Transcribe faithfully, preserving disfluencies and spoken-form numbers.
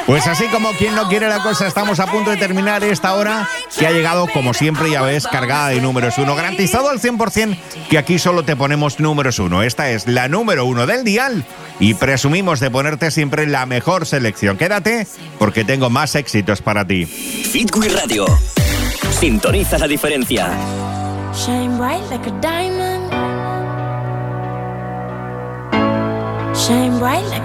Pues así como quien no quiere la cosa, estamos a punto de terminar esta hora que ha llegado, como siempre, ya ves, cargada de números uno. Garantizado al cien por ciento que aquí solo te ponemos números uno. Esta es la número uno del dial y presumimos de ponerte siempre la mejor selección. Quédate porque tengo más éxitos para ti. Hit Wii Radio. Sintoniza la diferencia. Shine bright like a diamond. Shine bright like